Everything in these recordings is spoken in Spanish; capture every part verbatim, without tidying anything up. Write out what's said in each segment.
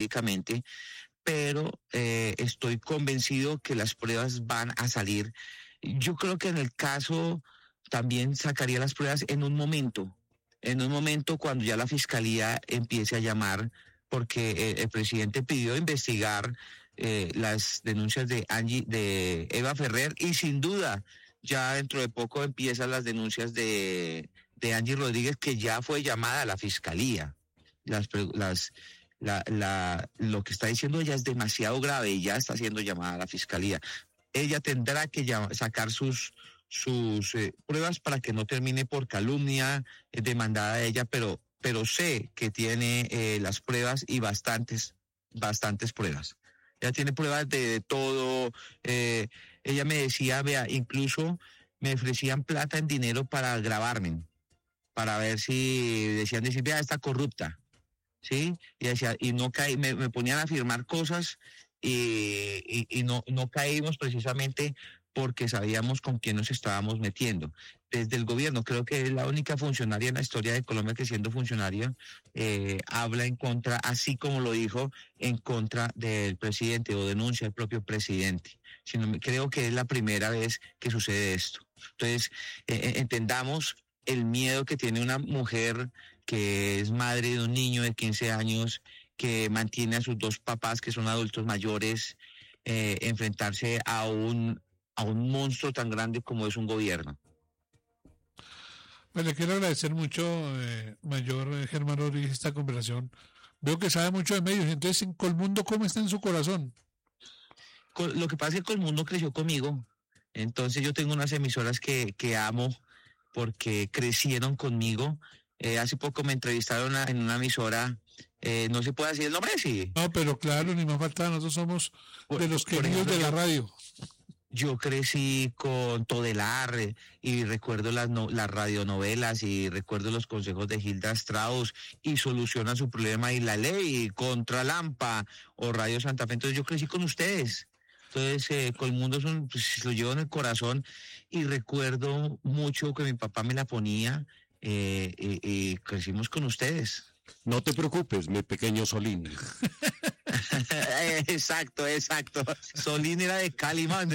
públicamente, pero eh, estoy convencido que las pruebas van a salir. Yo creo que en el caso también sacaría las pruebas en un momento, en un momento cuando ya la fiscalía empiece a llamar, porque eh, el presidente pidió investigar eh, las denuncias de Angie, de Eva Ferrer, y sin duda ya dentro de poco empiezan las denuncias de, de Angie Rodríguez, que ya fue llamada a la fiscalía. Las, las, la, la, lo que está diciendo ella es demasiado grave y ya está siendo llamada a la fiscalía. Ella tendrá que llamar, sacar sus sus eh, pruebas para que no termine por calumnia eh, demandada a ella, pero pero sé que tiene eh, las pruebas y bastantes, bastantes pruebas. Ella tiene pruebas de, de todo. Eh, ella me decía, vea, incluso me ofrecían plata en dinero para grabarme, para ver si decían, decir, vea, está corrupta, ¿sí? Y decía, y no caí, me, me ponían a firmar cosas y, y, y no, no caímos precisamente porque sabíamos con quién nos estábamos metiendo. Desde el gobierno, creo que es la única funcionaria en la historia de Colombia que, siendo funcionaria, eh, habla en contra, así como lo dijo, en contra del presidente o denuncia al propio presidente. Sino, creo que es la primera vez que sucede esto. Entonces, eh, entendamos el miedo que tiene una mujer que es madre de un niño de quince años, que mantiene a sus dos papás que son adultos mayores, eh, enfrentarse a un a un monstruo tan grande como es un gobierno. Pues le quiero agradecer mucho, eh, mayor eh, Germán Rodríguez, esta conversación. Veo que sabe mucho de medios. Entonces, en Colmundo, ¿cómo está en su corazón? Lo que pasa es que Colmundo creció conmigo. Entonces yo tengo unas emisoras que, que amo porque crecieron conmigo. Eh, hace poco me entrevistaron a, en una emisora, eh, no se puede decir el nombre, sí. No, pero claro, ni más falta, nosotros somos por, de los queridos ejemplo, de la radio. Yo crecí con Todelar eh, y recuerdo las, no, las radionovelas y recuerdo los consejos de Hilda Strauss y Soluciona su problema y La Ley contra Lampa o Radio Santa Fe. Entonces yo crecí con ustedes. Entonces eh, Colmundo es un, pues, lo llevo en el corazón y recuerdo mucho que mi papá me la ponía eh, y, y crecimos con ustedes. No te preocupes, mi pequeño Solín. Exacto, exacto. Solín era de Calimán.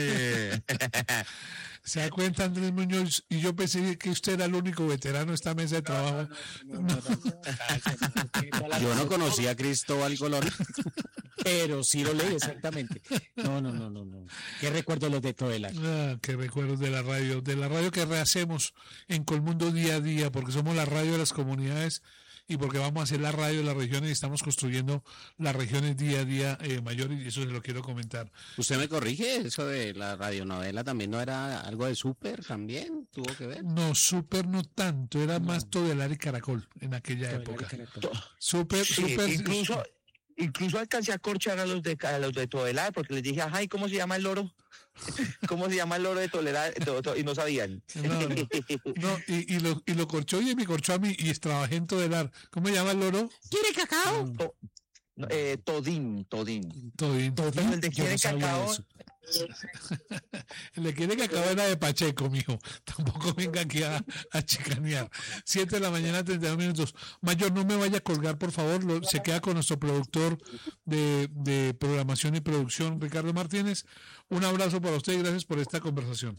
Se da cuenta, Andrés Muñoz, y yo pensé que usted era el único veterano de esta mesa de trabajo. No, no, no, no, no, yo no conocía a Cristóbal Colón, pero sí lo leí exactamente. No, no, no, no, no. ¿Qué recuerdo los de Todelar? Ah, qué recuerdos de la radio, de la radio que rehacemos en Colmundo día a día, porque somos la radio de las comunidades y porque vamos a hacer la radio de las regiones y estamos construyendo las regiones día a día eh, mayor, y eso se lo quiero comentar. ¿Usted me corrige? ¿Eso de la radionovela también no era algo de Súper también? ¿Tuvo que ver? No, Súper no tanto, era no. más Todelar y Caracol en aquella Todelar época. Súper, sí, Súper. Incluso, incluso alcancé a corchar a los de, a los de Todelar porque les dije, ajá, ¿y cómo se llama el loro? ¿Cómo se llama el loro de Tolerar? Y no sabían. No, no, no y, y, lo, y lo corchó y me corchó a mí y trabajé en Todelar. ¿Cómo se llama el loro? ¿Quiere cacao? To, eh, todín, Todín. Todín. Todín. El de quiere cacao. El de quiere cacao era de Pacheco, mijo. Tampoco venga aquí a, a chicanear. Siete de la mañana, treinta y dos minutos. Mayor, no me vaya a colgar, por favor. Lo, se queda con nuestro productor de, de programación y producción, Ricardo Martínez. Un abrazo para usted y gracias por esta conversación.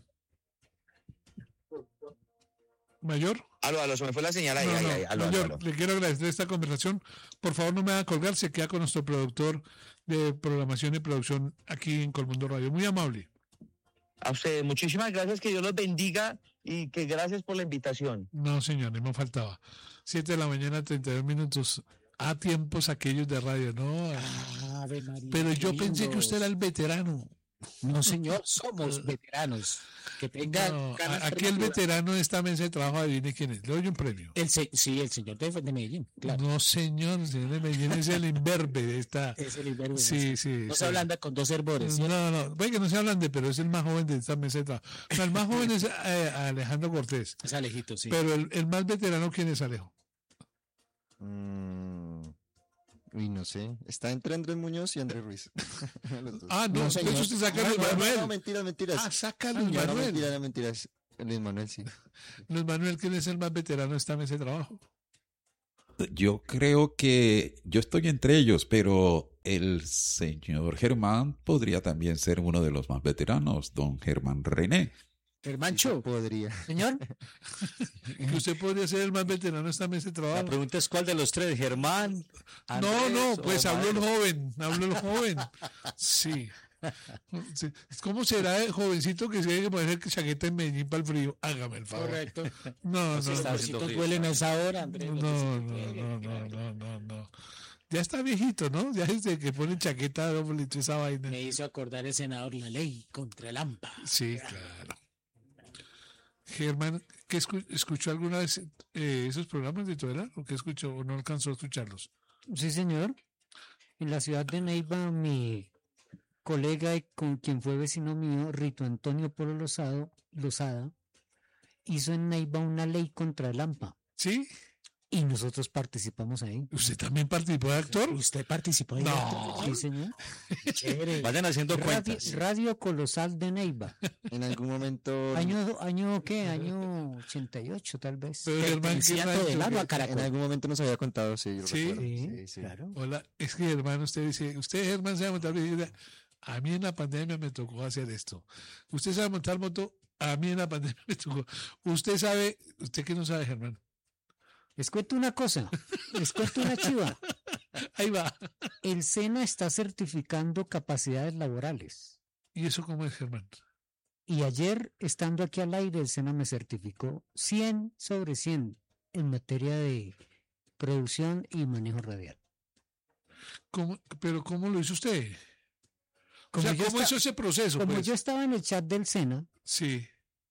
Mayor. Aló, aló, se me fue la señal ahí. No, no, ahí, ahí. Aló, Mayor, aló, aló. le quiero agradecer esta conversación. Por favor, no me haga colgar, se queda con nuestro productor de programación y producción aquí en Colmundo Radio. Muy amable. A usted, muchísimas gracias, que Dios los bendiga y que gracias por la invitación. No, señor, no me faltaba. Siete de la mañana, treinta y dos minutos. A tiempos aquellos de radio, ¿no? Ave María, pero yo lindos. Pensé que usted era el veterano. No, señor, somos veteranos. Que tengan no, aquí el veterano de esta mesa de trabajo, adivine quién es. Le doy un premio. El se, sí, el señor de, de Medellín. Claro. No, señor, el señor de Medellín es el imberbe de esta. Es el imberbe. Sí, sí. No sí. se ablanda con dos herbores. No, no, no. Puede que no se ablande, pero es el más joven de esta mesa de trabajo. No, el más joven es eh, Alejandro Cortés. Es Alejito, sí. Pero el, el más veterano, ¿quién es, Alejo? Mm. Uy, no sé. Está entre Andrés Muñoz y Andrés Ruiz. Ah, no, no entonces usted saca a Luis no, Manuel. No, no, mentiras, mentiras. Ah, saca a Luis Manuel. No, mentiras, no, mentiras. Luis Manuel, sí. Luis Manuel, ¿quién es el más veterano de esta mesa de trabajo? yo creo que yo estoy entre ellos, pero el señor Germán podría también ser uno de los más veteranos, don Germán René. Germancho, Podría. señor. Que usted podría ser el más veterano esta mesa de La trabajo. pregunta es cuál de los tres, Germán. No, Andrés no, o pues habló el Madero? joven, habló el joven. Sí. Sí. ¿Cómo será el jovencito que se tiene que poner chaqueta en Medellín para el frío? Hágame el favor. Correcto. No, no, Los no. cositos duelen a esa hora, Andrés. No, no, no, no, no, no, no. Ya está viejito, ¿no? Ya desde que pone chaqueta doble y toda esa vaina. Me hizo acordar el senador la ley contra el AMPA. Sí, claro. Germán, ¿qué escu- ¿escuchó alguna vez eh, esos programas de Toela? ¿O qué escuchó o no alcanzó a escucharlos? Sí, señor. En la ciudad de Neiva, mi colega y con quien fue vecino mío, Rito Antonio Polo Lozado, Lozada, hizo en Neiva una ley contra el AMPA ¿Sí? y nosotros participamos ahí. ¿Usted también participó de actor? ¿Usted participó en No. Sí, señor. Chévere. Vayan haciendo Radio, cuentas. Radio Colosal de Neiva. En algún momento. Año, año ¿qué? Año ochenta y ocho, tal vez. Pero Germán, ¿qué Pertenecía más? todo el agua a En Caracol. algún momento nos había contado, sí. yo ¿Sí? recuerdo. Sí, Sí, sí. claro. Hola, es que Germán, usted dice, usted Germán sabe montar bicicleta. A mí en la pandemia me tocó hacer esto. Usted sabe montar moto, a mí en la pandemia me tocó. Usted sabe, usted que no sabe, Germán. Les cuento una cosa, les cuento una chiva. Ahí va. El SENA está certificando capacidades laborales. ¿Y eso cómo es, Germán? Y ayer, estando aquí al aire, el SENA me certificó cien sobre cien en materia de producción y manejo radial. ¿Cómo, pero ¿cómo lo hizo usted? O Como sea, yo ¿cómo esta- hizo ese proceso? Como Pues? yo estaba en el chat del SENA, Sí.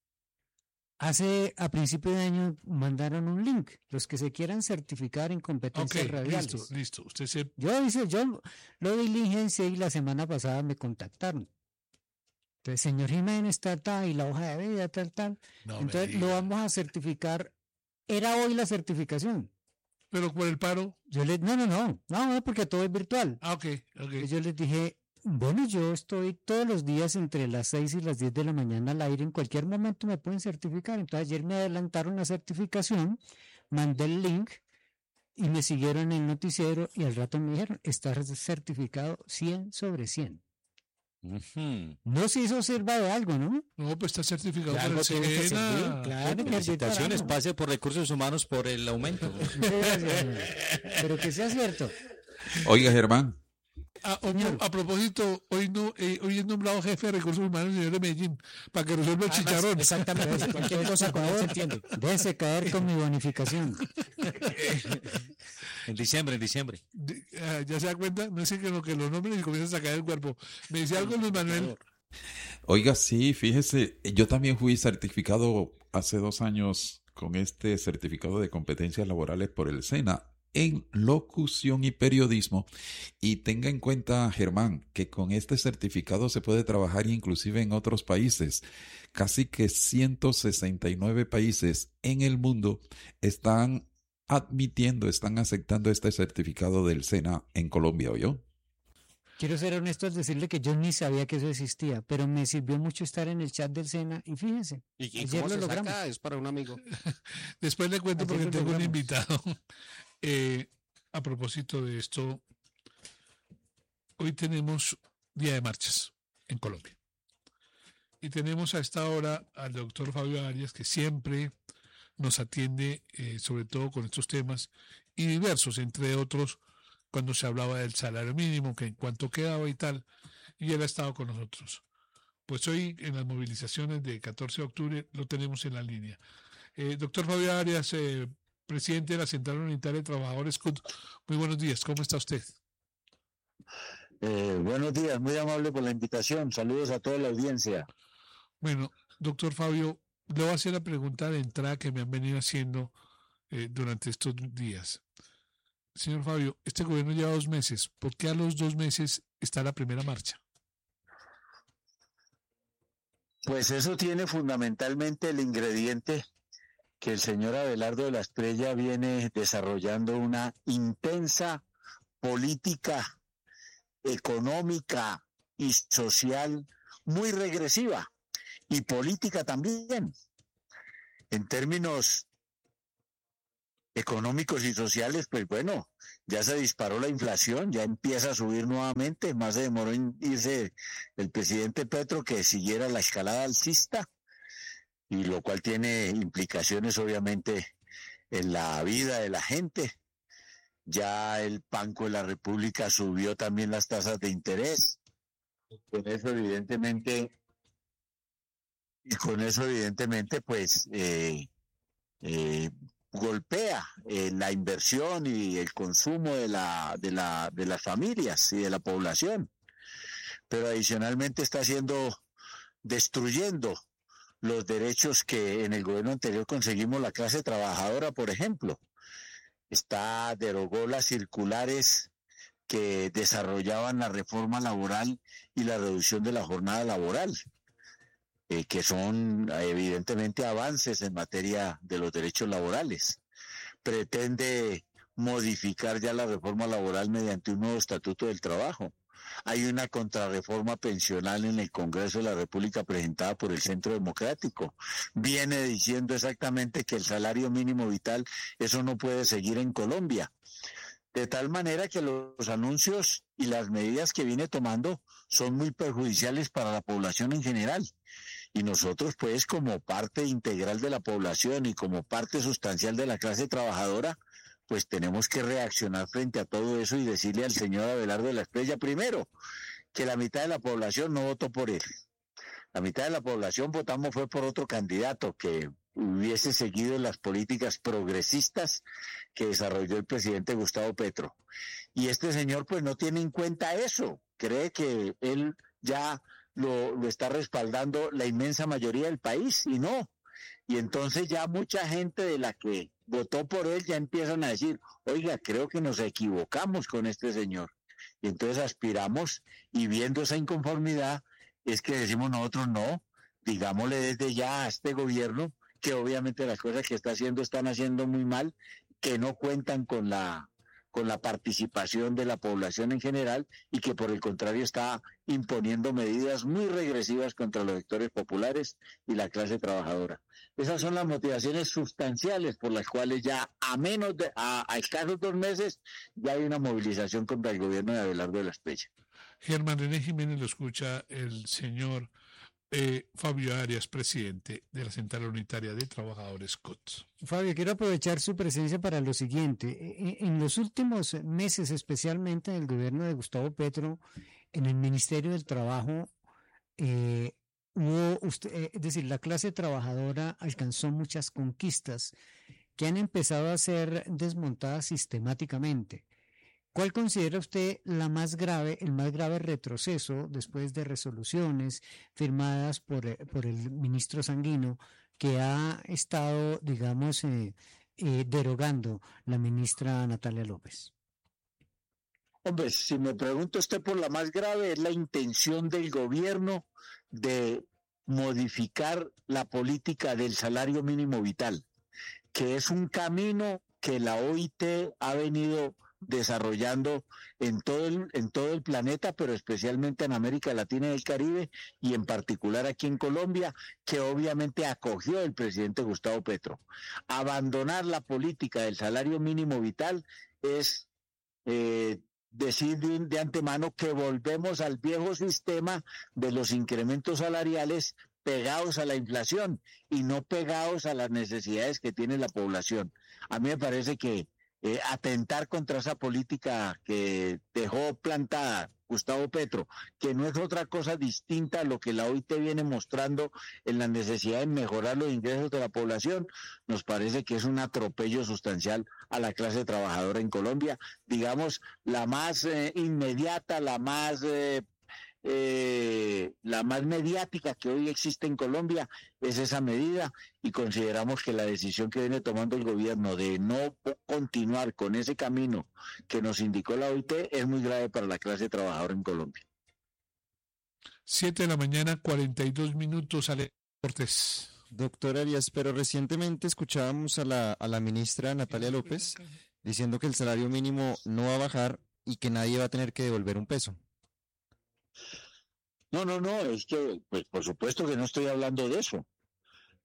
hace a principio de año mandaron un link, los que se quieran certificar en Ok, competencias radiales. listo, listo. Usted se... Yo hice, yo lo diligencié y la semana pasada me contactaron. Entonces, señor Jiménez, tal, tal, y la hoja de vida, tal, tal. No me Entonces, lo diga. vamos a certificar. Era hoy la certificación. Pero por el paro. Yo le, no, no, no, no, no, porque todo es virtual. Ah, ok, ok. Entonces yo les dije, bueno, yo estoy todos los días entre las seis y las diez de la mañana al aire, en cualquier momento me pueden certificar. Entonces ayer me adelantaron la certificación, mandé el link y me siguieron en el noticiero y al rato me dijeron, estás certificado cien sobre cien. Ujú. No se hizo observa de algo, ¿no? No, pues está certificado Que por algo el tiene que SENA. servir, claro. Tiene que servir para Felicitaciones, algo. pase por recursos humanos por el aumento. Gracias, señor. Pero que sea cierto. Oiga, Germán, Ah, o- a, propósito, hoy no, eh, hoy es nombrado jefe de recursos humanos el señor de Medellín para que resuelva el chicharrón. Exactamente. Cualquier cosa con él se entiende. Déjese caer con mi bonificación. En diciembre, en diciembre. De- ah, ¿Ya se da cuenta? No es que lo que los nombres y comienzan a sacar del cuerpo. Me decía algo Luis Manuel. oiga, sí, fíjese, yo también fui certificado hace dos años con este certificado de competencias laborales por el SENA en locución y periodismo. Y tenga en cuenta, Germán, que con este certificado se puede trabajar inclusive en otros países. Casi que ciento sesenta y nueve países en el mundo están admitiendo, están aceptando este certificado del SENA en Colombia, ¿oyó? Quiero ser honesto al decirle que yo ni sabía que eso existía, pero me sirvió mucho estar en el chat del SENA y fíjense, ¿Y, y ayer cómo lo se logramos. saca? Es para un amigo. Después le cuento Ayer porque lo tengo un logramos. invitado. Eh, a propósito de esto, hoy tenemos Día de Marchas en Colombia. Y tenemos a esta hora al doctor Fabio Arias, que siempre nos atiende, eh, sobre todo con estos temas, y diversos, entre otros, cuando se hablaba del salario mínimo, que en cuanto quedaba y tal, y él ha estado con nosotros. Pues hoy, en las movilizaciones de catorce de octubre, lo tenemos en la línea. Eh, doctor Fabio Arias, eh, presidente de la Central Unitaria de Trabajadores C U T, muy buenos días, ¿cómo está usted? Eh, buenos días, muy amable por la invitación. Saludos a toda la audiencia. Bueno, doctor Fabio, le voy a hacer la pregunta de entrada que me han venido haciendo eh, durante estos días. Señor Fabio, este gobierno lleva dos meses. ¿Por qué a los dos meses está la primera marcha? Pues eso tiene fundamentalmente el ingrediente que el señor Abelardo de la Estrella viene desarrollando una intensa política económica y social muy regresiva y política también. En términos económicos y sociales, pues bueno, ya se disparó la inflación, ya empieza a subir nuevamente, más se demoró en irse el presidente Petro que siguiera la escalada alcista, y lo cual tiene implicaciones obviamente en la vida de la gente. Ya el Banco de la República subió también las tasas de interés. Con eso evidentemente, y con eso evidentemente pues eh, eh, golpea eh, la inversión y el consumo de la, de la, de las familias y de la población. Pero adicionalmente está haciendo, destruyendo los derechos que en el gobierno anterior conseguimos la clase trabajadora, por ejemplo. Está, derogó las circulares que desarrollaban la reforma laboral y la reducción de la jornada laboral, eh, que son evidentemente avances en materia de los derechos laborales. Pretende modificar ya la reforma laboral mediante un nuevo estatuto del trabajo. Hay una contrarreforma pensional en el Congreso de la República presentada por el Centro Democrático. Viene diciendo exactamente que el salario mínimo vital, eso no puede seguir en Colombia. De tal manera que los anuncios y las medidas que viene tomando son muy perjudiciales para la población en general. Y nosotros, pues, como parte integral de la población y como parte sustancial de la clase trabajadora, pues tenemos que reaccionar frente a todo eso y decirle al señor Abelardo de la Espriella, primero, que la mitad de la población no votó por él. La mitad de la población votamos fue por otro candidato que hubiese seguido las políticas progresistas que desarrolló el presidente Gustavo Petro. Y este señor pues no tiene en cuenta eso, cree que él ya lo, lo está respaldando la inmensa mayoría del país, y no. Y entonces ya mucha gente de la que votó por él ya empiezan a decir, oiga, creo que nos equivocamos con este señor. Y entonces aspiramos, y viendo esa inconformidad, es que decimos nosotros no, digámosle desde ya a este gobierno que obviamente las cosas que está haciendo están haciendo muy mal, que no cuentan con la con la participación de la población en general, y que por el contrario está imponiendo medidas muy regresivas contra los sectores populares y la clase trabajadora. Esas son las motivaciones sustanciales por las cuales ya a menos de, a, a escasos dos meses ya hay una movilización contra el gobierno de Abelardo de la Espriella. Germán René Jiménez lo escucha el señor eh, Fabio Arias, presidente de la Central Unitaria de Trabajadores C U T. Fabio, quiero aprovechar su presencia para lo siguiente. En, en los últimos meses, especialmente en el gobierno de Gustavo Petro, en el Ministerio del Trabajo, eh, hubo usted, eh, es decir, la clase trabajadora alcanzó muchas conquistas que han empezado a ser desmontadas sistemáticamente. ¿Cuál considera usted la más grave, el más grave retroceso después de resoluciones firmadas por, por el ministro Sanguino que ha estado, digamos, eh, eh, derogando la ministra Natalia López? Hombre, si me pregunta usted por la más grave, es la intención del gobierno de modificar la política del salario mínimo vital, que es un camino que la O I T ha venido desarrollando en todo el, en todo el planeta, pero especialmente en América Latina y el Caribe, y en particular aquí en Colombia, que obviamente acogió el presidente Gustavo Petro. Abandonar la política del salario mínimo vital es eh, decir de, de antemano que volvemos al viejo sistema de los incrementos salariales pegados a la inflación y no pegados a las necesidades que tiene la población. A mí me parece que Eh, atentar contra esa política que dejó plantada Gustavo Petro, que no es otra cosa distinta a lo que la O I T viene mostrando en la necesidad de mejorar los ingresos de la población, nos parece que es un atropello sustancial a la clase trabajadora en Colombia, digamos, la más eh, inmediata, la más eh, Eh, la más mediática que hoy existe en Colombia es esa medida, y consideramos que la decisión que viene tomando el gobierno de no continuar con ese camino que nos indicó la O I T es muy grave para la clase trabajadora en Colombia. Siete de la mañana, cuarenta y dos minutos, Ale Cortés. Doctor Arias, pero recientemente escuchábamos a la, a la ministra Natalia López diciendo que el salario mínimo no va a bajar y que nadie va a tener que devolver un peso. No, no, no, es que, pues por supuesto que no estoy hablando de eso.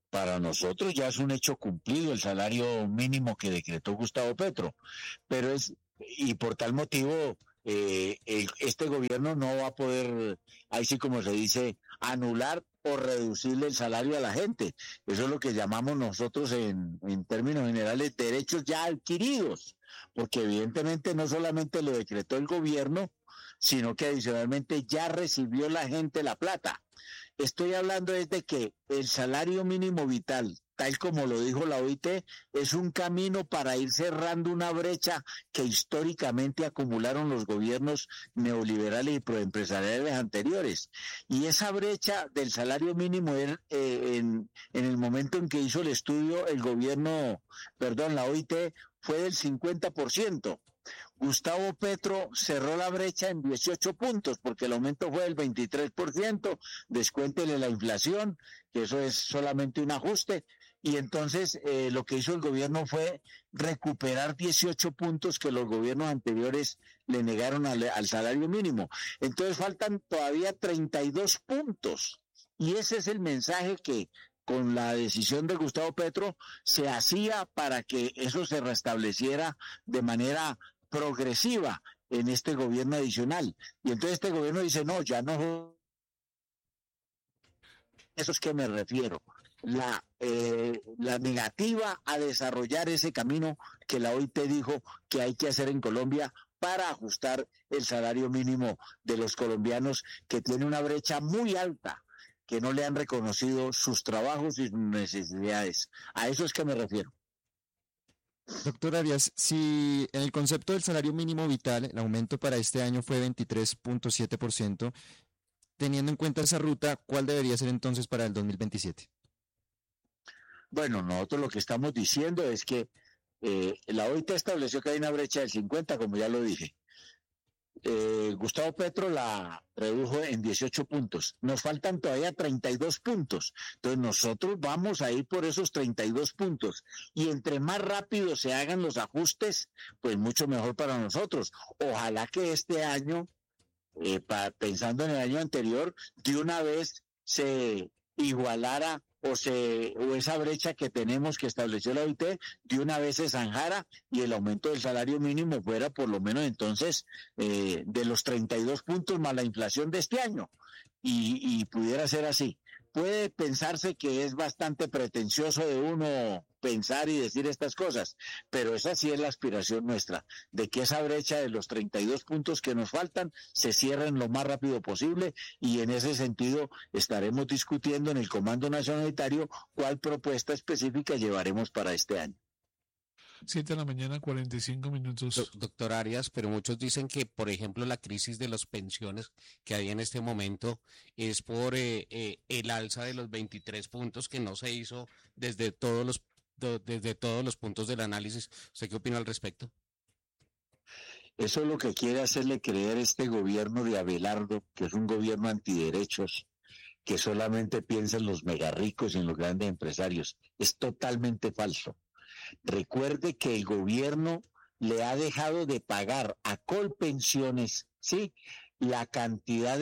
Para nosotros ya es un hecho cumplido el salario mínimo que decretó Gustavo Petro, pero es, y por tal motivo, eh, el, este gobierno no va a poder, ahí sí como se dice, anular o reducirle el salario a la gente. Eso es lo que llamamos nosotros en, en términos generales derechos ya adquiridos, porque evidentemente no solamente lo decretó el gobierno, sino que adicionalmente ya recibió la gente la plata. Estoy hablando es de que el salario mínimo vital, tal como lo dijo la O I T, es un camino para ir cerrando una brecha que históricamente acumularon los gobiernos neoliberales y proempresariales anteriores. Y esa brecha del salario mínimo eh, en, en el momento en que hizo el estudio el gobierno, perdón, la O I T, fue del cincuenta por ciento. Gustavo Petro cerró la brecha en dieciocho puntos, porque el aumento fue del veintitrés por ciento, descuéntele la inflación, que eso es solamente un ajuste, y entonces eh, lo que hizo el gobierno fue recuperar dieciocho puntos que los gobiernos anteriores le negaron al, al salario mínimo. Entonces faltan todavía treinta y dos puntos, y ese es el mensaje que con la decisión de Gustavo Petro se hacía para que eso se restableciera de manera progresiva en este gobierno adicional. Y entonces este gobierno dice, no, ya no. Eso es que me refiero. La, eh, la negativa a desarrollar ese camino que la O I T dijo que hay que hacer en Colombia para ajustar el salario mínimo de los colombianos, que tiene una brecha muy alta, que no le han reconocido sus trabajos y sus necesidades. A eso es que me refiero. Doctor Arias, si en el concepto del salario mínimo vital el aumento para este año fue veintitrés punto siete por ciento, teniendo en cuenta esa ruta, ¿cuál debería ser entonces para el dos mil veintisiete? Bueno, nosotros lo que estamos diciendo es que eh, la O I T estableció que hay una brecha del cincuenta, como ya lo dije. Eh, Gustavo Petro la redujo en dieciocho puntos. Nos faltan todavía treinta y dos puntos. Entonces nosotros vamos a ir por esos treinta y dos puntos. Y entre más rápido se hagan los ajustes, pues mucho mejor para nosotros. Ojalá que este año, eh, pa, pensando en el año anterior, de una vez se igualara o se o esa brecha que tenemos que estableció la O I T de una vez se zanjara y el aumento del salario mínimo fuera por lo menos entonces eh, de los treinta y dos puntos más la inflación de este año y, y pudiera ser así. Puede pensarse que es bastante pretencioso de uno pensar y decir estas cosas, pero esa sí es la aspiración nuestra, de que esa brecha de los treinta y dos puntos que nos faltan se cierren lo más rápido posible, y en ese sentido estaremos discutiendo en el Comando Nacional Unitario cuál propuesta específica llevaremos para este año. Siete de la mañana, cuarenta y cinco minutos. Do- doctor Arias, pero muchos dicen que, por ejemplo, la crisis de las pensiones que hay en este momento es por eh, eh, el alza de los veintitrés puntos que no se hizo desde todos los do- desde todos los puntos del análisis. ¿Usted qué opina al respecto? Eso es lo que quiere hacerle creer este gobierno de Abelardo, que es un gobierno antiderechos, que solamente piensa en los megarricos y en los grandes empresarios. Es totalmente falso. Recuerde que el gobierno le ha dejado de pagar a Colpensiones, ¿sí?, la cantidad de